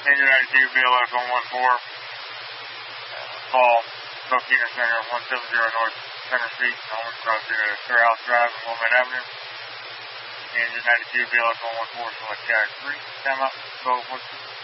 Engine 92, BLS 114, call Coquina Center, 170 North Center Street, Orange Cross Fair House Drive and Wilmette Avenue. Engine 92, BLS 114, select tag 3, time up, go,